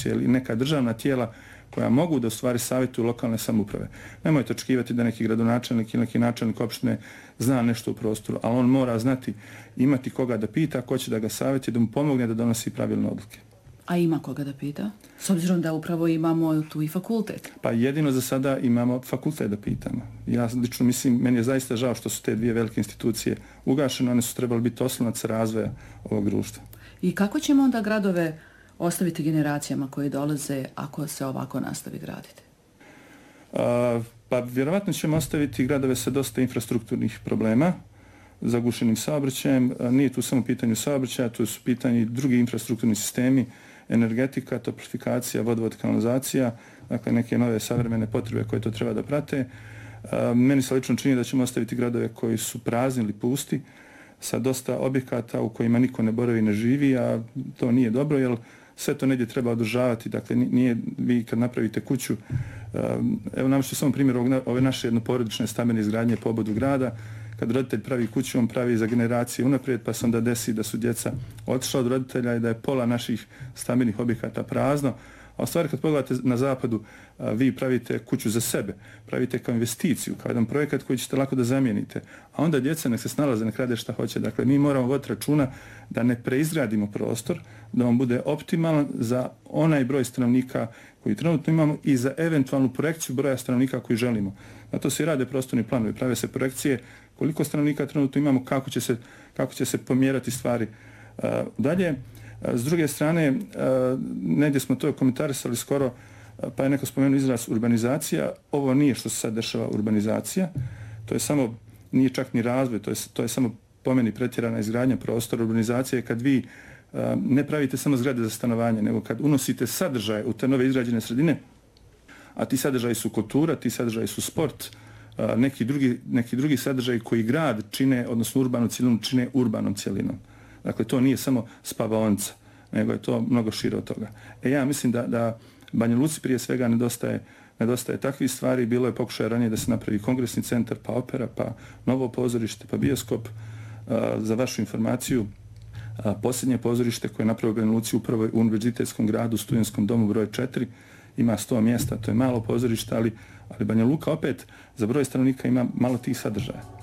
institucije ili neka državna tijela koja mogu da u stvari savjetuju lokalne samouprave. Nemojte očekivati da neki gradonačelnik ili neki načelnik opštine zna nešto u prostoru, ali on mora znati, imati koga da pita, ko će da ga savjetuje, da mu pomogne da donosi pravilne odluke. A ima koga da pita? S obzirom da upravo imamo tu i fakultet. Pa jedino za sada imamo fakultet da pitamo. Ja lično mislim, meni je zaista žao što su te dvije velike institucije ugašene, one su trebali biti oslonac razvoja ovog društva. I kako ćemo onda gradove ostaviti generacijama koje dolaze ako se ovako nastavi graditi? Pa vjerovatno ćemo ostaviti gradove sa dosta infrastrukturnih problema, zagušenim saobraćajem. Nije tu samo pitanje saobraćaja, tu su pitanje i drugi infrastrukturni sistemi, energetika, toplifikacija, vodovod, kanalizacija, dakle neke nove savremene potrebe koje to treba da prate. Meni se lično čini da ćemo ostaviti gradove koji su prazni ili pusti, sa dosta objekata u kojima niko ne boravi i ne živi, a to nije dobro, jer sve to negdje treba održavati. Dakle, nije vi kad napravite kuću, evo nam ću samo primjer ove naše jednoporodične stambene izgradnje po obodu grada. Kad roditelj pravi kuću, on pravi za generacije unaprijed, pa se onda desi da su djeca otišla od roditelja i da je pola naših stambenih objekata prazno. A u stvari kad pogledate na zapadu, vi pravite kuću za sebe, pravite kao investiciju, kao jedan projekat koji ćete lako da zamijenite, a onda djeca nek se snalaze, nek rade šta hoće. Dakle, mi moramo voditi računa da ne preizgradimo prostor, da on bude optimalan za onaj broj stanovnika koji trenutno imamo i za eventualnu projekciju broja stanovnika koji želimo. Na to se i rade prostorni planovi, prave se projekcije koliko stanovnika trenutno imamo, kako će se pomjerati stvari dalje. S druge strane, negdje smo to komentarisali skoro, pa je neko spomenuo izraz urbanizacija. Ovo nije što se sad dešava urbanizacija, to je samo, nije čak ni razvoj, to je samo po meni pretjerana izgradnja prostora. Urbanizacija je kad vi ne pravite samo zgrade za stanovanje, nego kad unosite sadržaje u te nove izgrađene a ti sadržaji su kultura, ti sadržaji su sport, neki drugi sadržaji koji grad čine, odnosno urbanu cjelinu čine urbanom cjelinom. Dakle, to nije samo spavaonica, nego je to mnogo šire od toga. Ja mislim da Banja Luci prije svega nedostaje takvih stvari. Bilo je pokušaj ranije da se napravi kongresni centar, pa opera, pa novo pozorište, pa bioskop. Za vašu informaciju, posljednje pozorište koje je napravio Banja Luci upravo u univerzitetskom gradu, studentskom domu broj 4, ima 100 mjesta, to je malo pozorište, ali Banja Luka opet za broj stanovnika ima malo tih sadržaja.